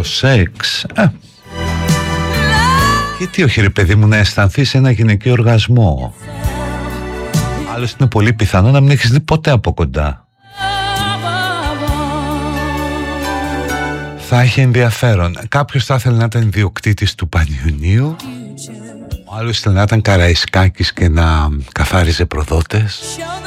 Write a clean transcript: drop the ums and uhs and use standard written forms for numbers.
σεξ. Γιατί όχι ρε παιδί μου να αισθανθείς ένα γυναικείο οργασμό. Άλλωστε είναι πολύ πιθανό να μην έχεις δει ποτέ από κοντά. Θα έχει ενδιαφέρον. Κάποιος θα ήθελε να ήταν ιδιοκτήτης του Πανιωνίου, ο άλλος ήθελε να ήταν Καραϊσκάκης και να καθάριζε προδότες.